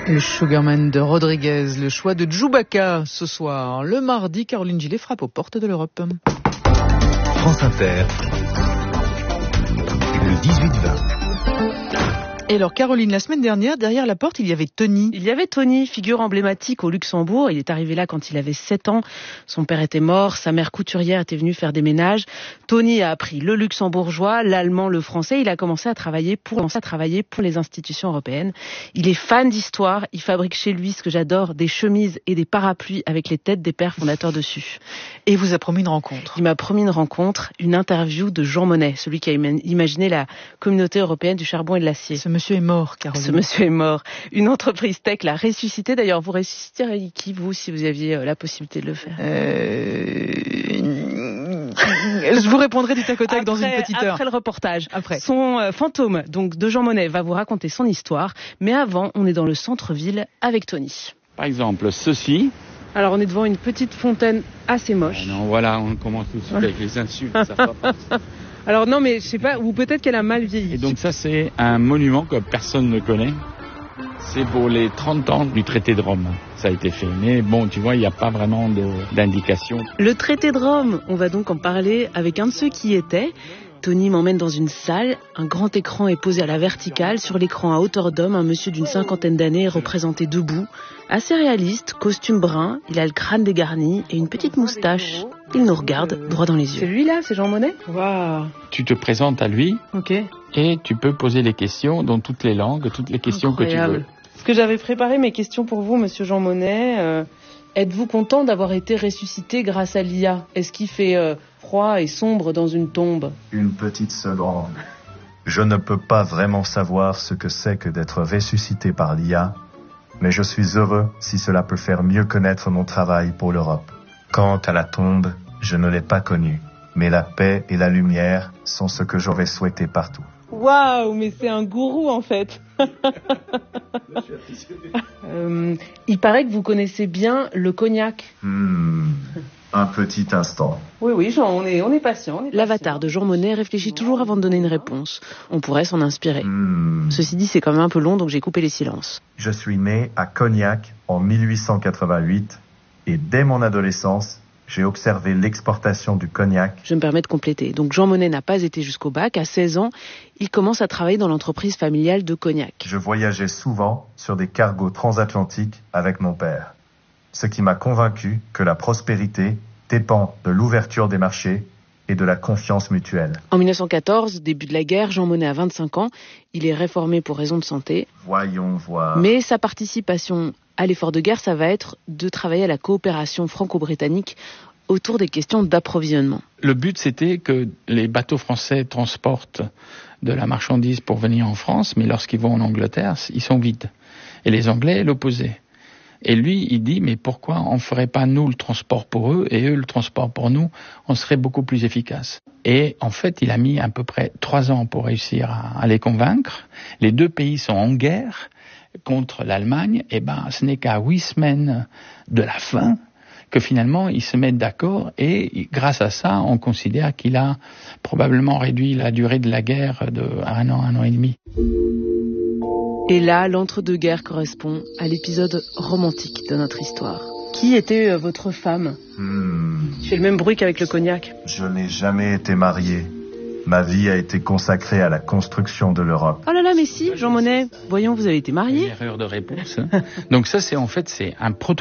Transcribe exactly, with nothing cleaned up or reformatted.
Le Sugarman de Rodriguez, le choix de Djoubaka ce soir. Le mardi, Caroline Gillet frappe aux portes de l'Europe. France Inter, le dix-huit vingt. Et alors Caroline, la semaine dernière, derrière la porte, il y avait Tony. Il y avait Tony, figure emblématique au Luxembourg. Il est arrivé là quand il avait sept ans. Son père était mort, sa mère couturière était venue faire des ménages. Tony a appris le luxembourgeois, l'allemand, le français. Il a commencé à travailler pour, à travailler pour les institutions européennes. Il est fan d'histoire. Il fabrique chez lui, ce que j'adore, des chemises et des parapluies avec les têtes des pères fondateurs dessus. Et il vous a promis une rencontre. Il m'a promis une rencontre, une interview de Jean Monnet, celui qui a imaginé la communauté européenne du charbon et de l'acier. Ce monsieur est mort, Caroline. Ce monsieur est mort. Une entreprise tech l'a ressuscité. D'ailleurs, vous ressusciteriez qui, vous, si vous aviez la possibilité de le faire? euh... Je vous répondrai du tac au tac après, dans une petite heure. Après le reportage. Après. Son euh, fantôme, donc de Jean Monnet, va vous raconter son histoire. Mais avant, on est dans le centre-ville avec Tony. Par exemple, ceci. Alors, on est devant une petite fontaine assez moche. Ah non, voilà, on commence tout de suite avec les insultes. Ça va pas. Alors non, mais je sais pas, ou peut-être qu'elle a mal vieilli. Et donc ça, c'est un monument que personne ne connaît. C'est pour les trente ans du traité de Rome. Ça a été fait. Mais bon, tu vois, il n'y a pas vraiment de, d'indication. Le traité de Rome, on va donc en parler avec un de ceux qui y étaient. Tony m'emmène dans une salle. Un grand écran est posé à la verticale. Sur l'écran à hauteur d'homme, un monsieur d'une cinquantaine d'années est représenté debout. Assez réaliste, costume brun, il a le crâne dégarni et une petite moustache. Il nous regarde droit dans les yeux. C'est lui là, c'est Jean Monnet? Waouh. Tu te présentes à lui. Ok. Et tu peux poser les questions dans toutes les langues, toutes les questions Incroyable. que tu veux. Est-ce que j'avais préparé mes questions pour vous, monsieur Jean Monnet? euh, Êtes-vous content d'avoir été ressuscité grâce à l'I A? Est-ce qu'il fait euh, froid et sombre dans une tombe? Une petite seconde. Je ne peux pas vraiment savoir ce que c'est que d'être ressuscité par l'I A, mais je suis heureux si cela peut faire mieux connaître mon travail pour l'Europe. Quant à la tombe, je ne l'ai pas connue, mais la paix et la lumière sont ce que j'aurais souhaité partout. Waouh, mais c'est un gourou en fait. euh, il paraît que vous connaissez bien le cognac. Hmm, un petit instant. Oui, oui, Jean, on est, on est patient. L'avatar de Jean Monnet réfléchit toujours avant de donner une réponse. On pourrait s'en inspirer. Hmm. Ceci dit, c'est quand même un peu long, donc j'ai coupé les silences. Je suis né à Cognac en mille huit cent quatre-vingt-huit et dès mon adolescence, j'ai observé l'exportation du cognac. Je me permets de compléter. Donc Jean Monnet n'a pas été jusqu'au bac. À seize ans, il commence à travailler dans l'entreprise familiale de Cognac. Je voyageais souvent sur des cargos transatlantiques avec mon père. Ce qui m'a convaincu que la prospérité dépend de l'ouverture des marchés et de la confiance mutuelle. En mille neuf cent quatorze, début de la guerre, Jean Monnet a vingt-cinq ans. Il est réformé pour raison de santé. Voyons voir. Mais sa participation à l'effort de guerre, ça va être de travailler à la coopération franco-britannique autour des questions d'approvisionnement. Le but, c'était que les bateaux français transportent de la marchandise pour venir en France, mais lorsqu'ils vont en Angleterre, ils sont vides. Et les Anglais, l'opposé. Et lui, il dit, mais pourquoi on ne ferait pas nous le transport pour eux et eux le transport pour nous? On serait beaucoup plus efficace. Et en fait, il a mis à peu près trois ans pour réussir à, à les convaincre. Les deux pays sont en guerre contre l'Allemagne. Et ben, ce n'est qu'à huit semaines de la fin que finalement ils se mettent d'accord. Et grâce à ça, on considère qu'il a probablement réduit la durée de la guerre de un an, un an et demi. Et là, l'entre-deux-guerres correspond à l'épisode romantique de notre histoire. Qui était euh, votre femme? Hmm. Je fais le même bruit qu'avec le cognac. Je n'ai jamais été marié. Ma vie a été consacrée à la construction de l'Europe. Oh là là, mais si, Jean Monnet, voyons, vous avez été marié. Une erreur de réponse. Donc ça, c'est en fait, c'est un protocole.